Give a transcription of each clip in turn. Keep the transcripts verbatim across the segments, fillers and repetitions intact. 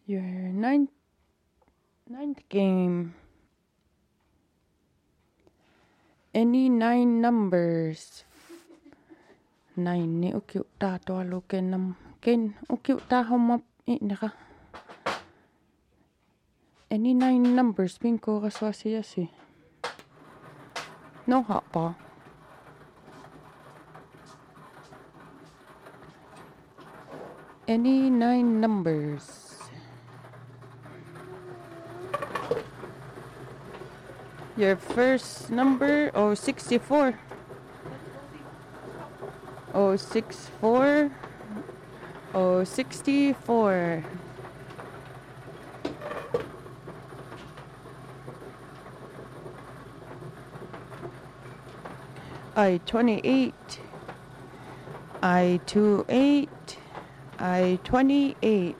Your ninth, ninth game. Any nine numbers. Nine ni ukiu ta toa lo ken nam ken ukiu ta homap i naka. Any nine numbers pinko kaswasi yasi. No hot ball. Any nine numbers. Your first number, oh, sixty-four. Oh, six, four. Oh, sixty-four. I, twenty-eight. I, two, eight. I, twenty-eight.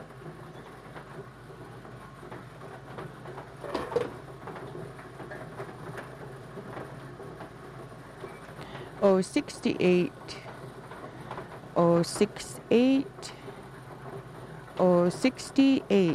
Oh, sixty-eight. Oh, six, eight. Oh, sixty-eight.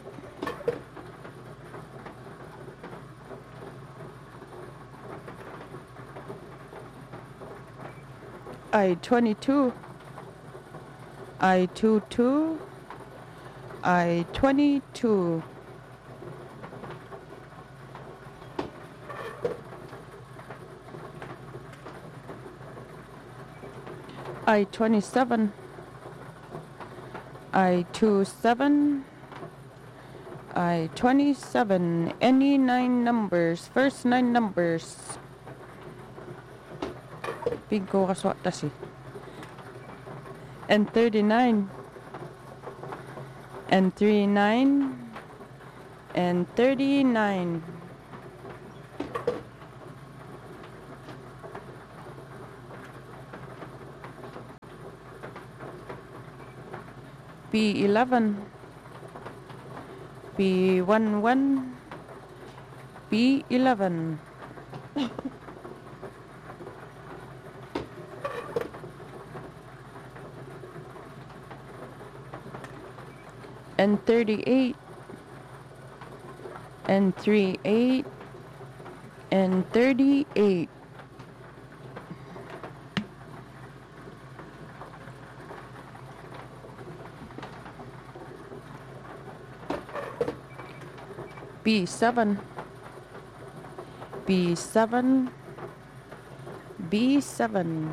I, twenty-two. I, two, two. I, twenty-two. I, twenty-seven. I, two, seven. I, twenty-seven. Any nine numbers. First nine numbers. Bingo kaswat tasi. And thirty-nine. And three, nine. And thirty-nine. B, eleven. B, one, one. B, eleven. And thirty-eight. And three, eight. And thirty-eight. B, seven. B, seven. B, seven.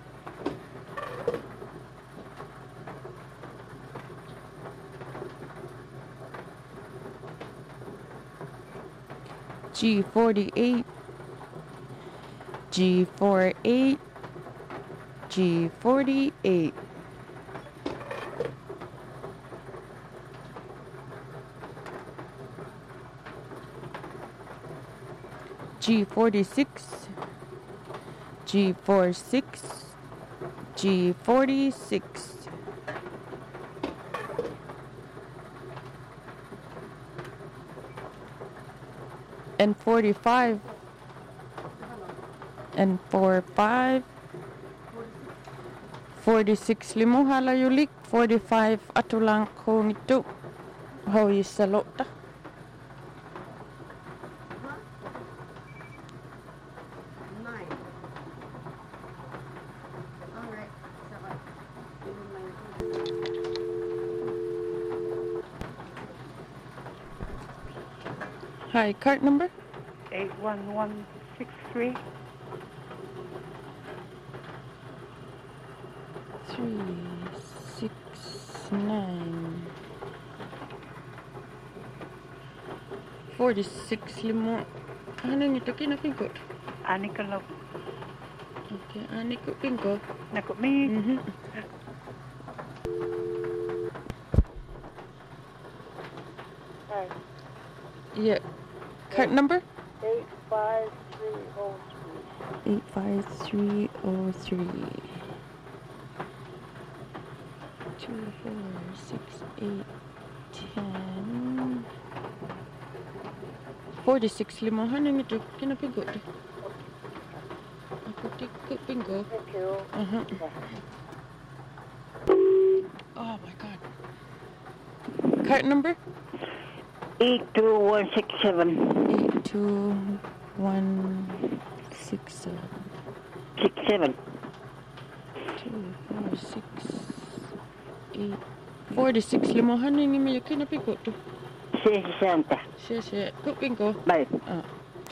G, forty-eight. G, forty-eight. G, forty-eight. G, forty-six. G, forty-six. G, forty-six. And forty-five. And four, five. forty-six limuha la yulik. forty-five atulang kong ito. How is salot ta? Hi, card number? eight one one six three. Three, six, nine. Forty-six limo. Ano nito kinapingko? Ani ka lang. Okay, ani ko pingko. Nako me. Mhm. Hi. Yeah. Card number? Eight five three oh three. Eight five three oh three. Two, four, six, eight, ten. Forty-six limo. Ano nito kinapingko? Ako tikko pingko. Thank you. Uh-huh. Oh my god. card number? eight two one six seven. Eight two one six seven. Six seven. Two four six eight. Forty-six limohan ni mi yakin na piko tu. Se sesanta. Se se kupin ko. Bye. Ah.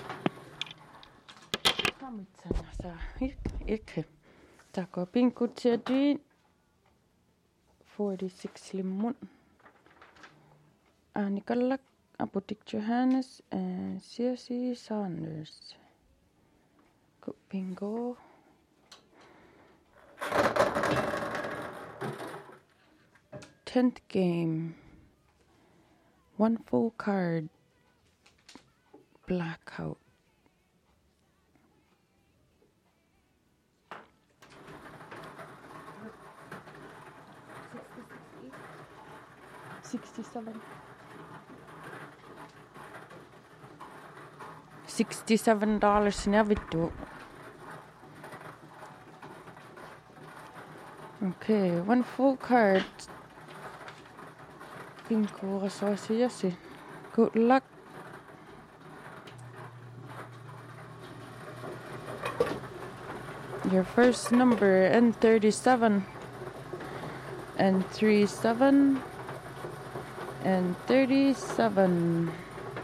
Kamitsan sa ik ik. Tako pinkut siya forty-six limon. Annikalak, Apotik Johannes, and C S C Saunders. Go bingo. Tenth game. One full card. Blackout. Sixty-seven. Sixty-seven dollars na vittu. Okay, one full card. Pinko kasasi yasi. Good luck. Your first number N thirty-seven and three seven and thirty-seven.